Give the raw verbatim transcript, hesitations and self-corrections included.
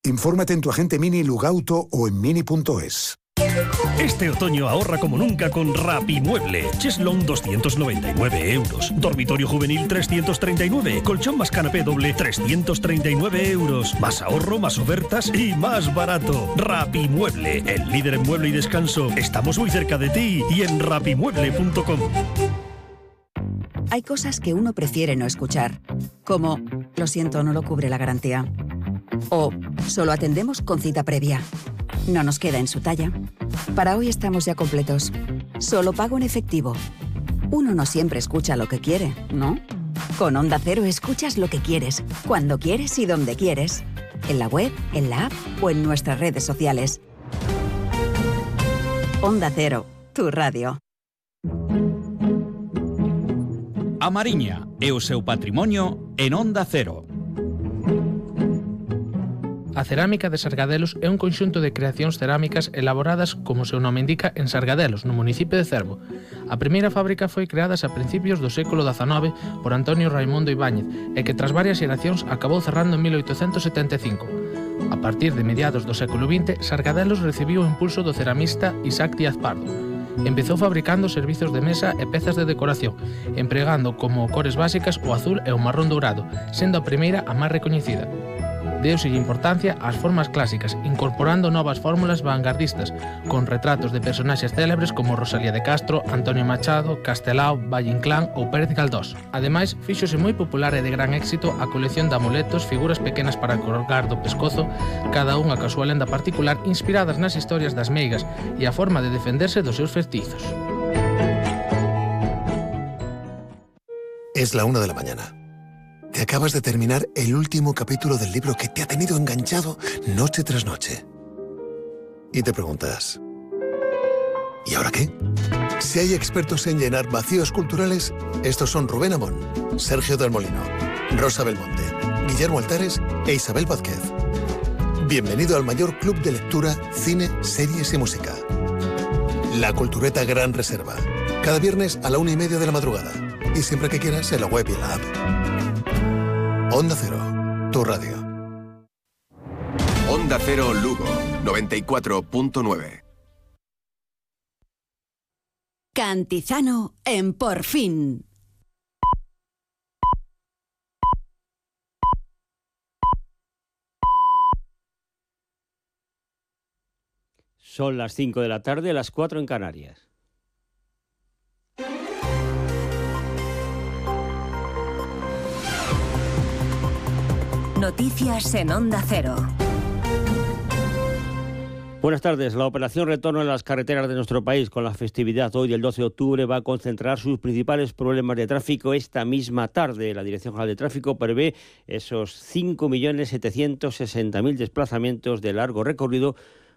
Infórmate en tu agente Mini Lugauto o en mini punto es. Este otoño ahorra como nunca con Rapimueble. Cheslón doscientos noventa y nueve euros. Dormitorio juvenil trescientos treinta y nueve. Colchón más canapé doble trescientos treinta y nueve euros. Más ahorro, más ofertas y más barato. Rapimueble, el líder en mueble y descanso. Estamos muy cerca de ti y en rapimueble punto com. Hay cosas que uno prefiere no escuchar, como lo siento, no lo cubre la garantía. O solo atendemos con cita previa. No nos queda en su talla. Para hoy estamos ya completos. Solo pago en efectivo. Uno no siempre escucha lo que quiere, ¿no? Con Onda Cero escuchas lo que quieres, cuando quieres y donde quieres. En la web, en la app o en nuestras redes sociales. Onda Cero, tu radio. A Mariña e o seu patrimonio en Onda Cero. A cerámica de Sargadelos é un conxunto de creacións cerámicas elaboradas, como o seu nome indica, en Sargadelos, no municipio de Cervo. A primeira fábrica foi creada a principios do século dezanove por Antonio Raimundo Ibáñez e que tras varias xeracións acabou cerrando en mil oitocentos setenta e cinco. A partir de mediados do século vinte, Sargadelos recibiu o impulso do ceramista Isaac Díaz Pardo. Empezou fabricando servizos de mesa e pezas de decoración, empregando como cores básicas o azul e o marrón dourado, sendo a primeira a máis recoñecida. Deuse importancia ás formas clásicas, incorporando novas fórmulas vanguardistas, con retratos de personaxes célebres como Rosalía de Castro, Antonio Machado, Castelao, Valle Inclán ou Pérez Galdós. Ademais, fíxose moi popular e de gran éxito a colección de amuletos, figuras pequenas para colgar do pescozo, cada unha ca súa lenda particular, inspiradas nas historias das meigas e a forma de defenderse dos seus festizos. Es la una de la mañana. Te acabas de terminar el último capítulo del libro que te ha tenido enganchado noche tras noche. Y te preguntas, ¿y ahora qué? Si hay expertos en llenar vacíos culturales, estos son Rubén Amón, Sergio del Molino, Rosa Belmonte, Guillermo Altares e Isabel Vázquez. Bienvenido al mayor club de lectura, cine, series y música. La Cultureta Gran Reserva. Cada viernes a la una y media de la madrugada. Y siempre que quieras en la web y en la app. Onda Cero, tu radio. Onda Cero Lugo, noventa y cuatro punto nueve. Cantizano en Por Fin. Son las cinco de la tarde, las cuatro en Canarias. Noticias en Onda Cero. Buenas tardes. La operación Retorno en las carreteras de nuestro país con la festividad hoy del doce de octubre va a concentrar sus principales problemas de tráfico esta misma tarde. La Dirección General de Tráfico prevé esos cinco millones setecientos sesenta mil desplazamientos de largo recorrido